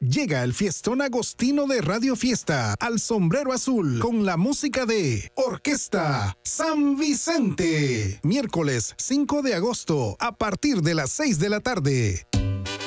Llega el fiestón agostino de Radio Fiesta al Sombrero Azul con la música de Orquesta San Vicente. Miércoles 5 de agosto a partir de las 6 de la tarde.